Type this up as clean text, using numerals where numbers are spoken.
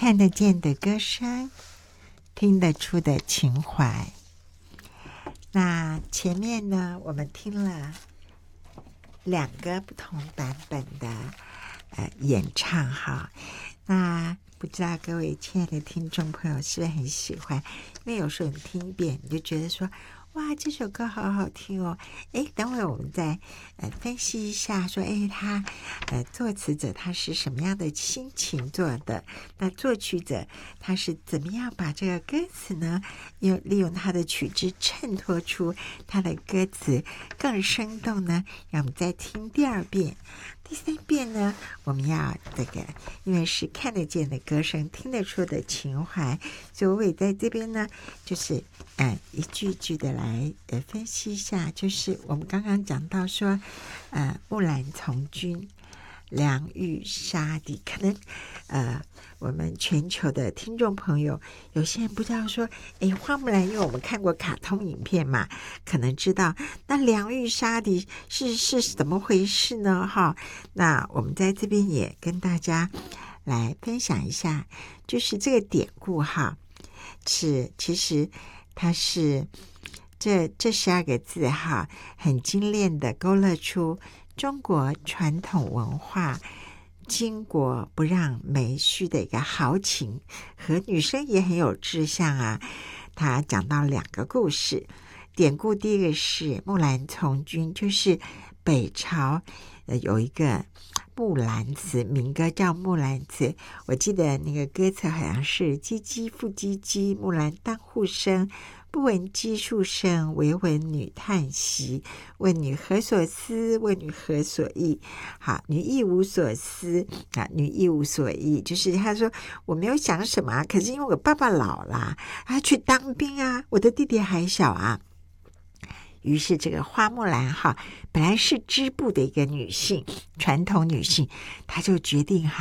看得见的歌声，听得出的情怀。那前面呢，我们听了2个不同版本的演唱哈。那不知道各位亲爱的听众朋友是不是很喜欢？因为有时候你听一遍，你就觉得说，哇，这首歌好好听哦！等会我们再分析一下，说，他作词者他是什么样的心情做的？那作曲者他是怎么样把这个歌词呢，利用他的曲子衬托出他的歌词更生动呢？让我们再听第2遍。第3遍呢，我们要因为是看得见的歌声，听得出的情怀，所以我也在这边呢，就是一句一句的来分析一下。就是我们刚刚讲到说，木兰从军，良玉杀敌，可能我们全球的听众朋友有些人不知道说，花木兰，因为我们看过卡通影片嘛，可能知道那良玉杀敌是怎么回事呢？哈，那我们在这边也跟大家来分享一下，就是这个典故哈，其实它是这12个字哈，很精炼的勾勒出中国传统文化巾帼不让眉须的一个豪情，和女生也很有志向啊。他讲到2个故事，典故第一个是木兰从军，就是北朝有一个木兰辞，民歌叫木兰辞。我记得那个歌词好像是唧唧复唧唧，木兰当户生，不闻机杼声，惟闻女叹息。问女何所思？问女何所忆？好，女亦无所思啊，女亦无所忆，就是他说我没有想什么啊，可是因为我爸爸老了，他去当兵啊，我的弟弟还小啊。于是这个花木兰哈，本来是织布的一个女性，传统女性，她就决定